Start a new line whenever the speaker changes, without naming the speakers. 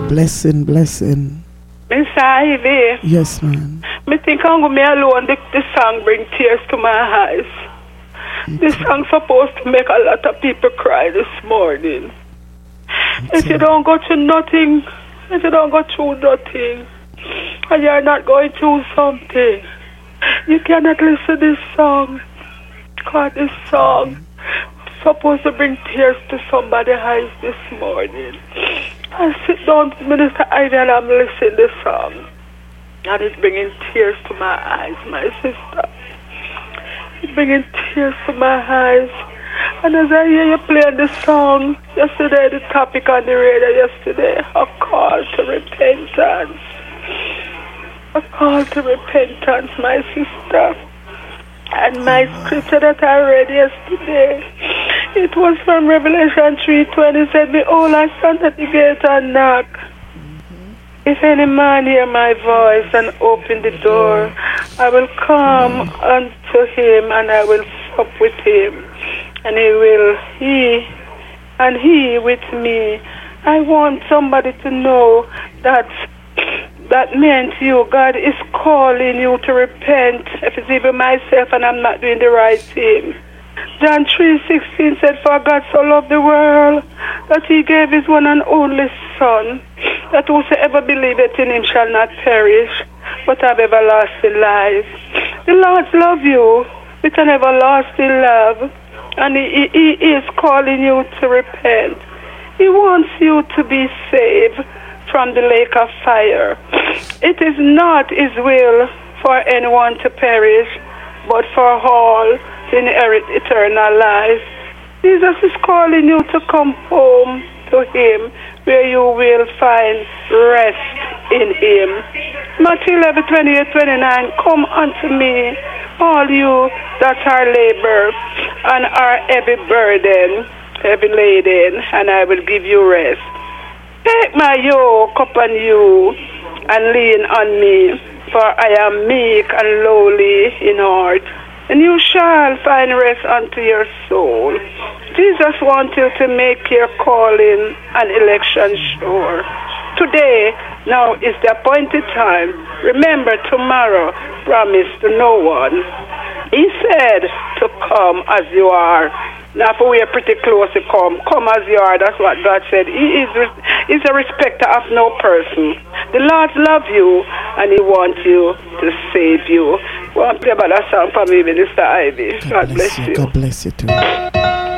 Blessing, blessing.
Miss Ivy.
Yes, man.
Me think I'm going to be alone. The song bring tears to my eyes. This song supposed to make a lot of people cry this morning. If you don't go through nothing, and you're not going through something, you cannot listen to this song. God, this song supposed to bring tears to somebody's eyes this morning. I sit down, Minister Ivy, and I'm listening to the song. And it's bringing tears to my eyes, my sister. It's bringing tears to my eyes. And as I hear you playing the song, yesterday, the topic on the radio yesterday, a call to repentance. A call to repentance, my sister. And my scripture that I read yesterday, it was from Revelation 3:20. It said, "Behold, I stand at the gate and knock. If any man hear my voice and open the door, I will come unto him and I will sup with him, and he with me." I want somebody to know that meant you. God is calling you to repent. If it's even myself and I'm not doing the right thing. John 3:16 said, "For God so loved the world that he gave his one and only Son, that whosoever believeth in him shall not perish, but have everlasting life." The Lord loves you with an everlasting love, and he is calling you to repent. He wants you to be saved from the lake of fire. It is not his will for anyone to perish, but for all to inherit eternal life. Jesus is calling you to come home to him, where you will find rest in him. Matthew 11:28-29, "Come unto me, all you that are labor and are heavy laden, and I will give you rest. Take my yoke upon you and lean on me, for I am meek and lowly in heart, and you shall find rest unto your soul." Jesus wants you to make your calling and election sure. Today, now is the appointed time. Remember, tomorrow promised to no one. He said to come as you are. Now, if we are pretty close to come as you are. That's what God said. He is a respecter of no person. The Lord loves you, and he wants you to save you. Well, play about that song for me, Minister Ivy. God bless you.
God bless you too.